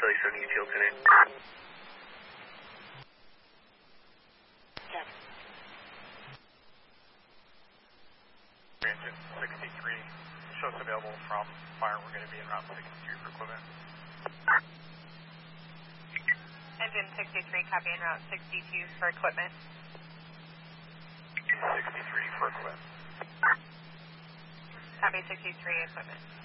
Charlie 70 Teal Tonight. Engine 63, shows available from fire. We're going to be in route 63 for equipment. Engine 63, copy en route 62 for equipment. 63 for equipment. Copy 63, equipment.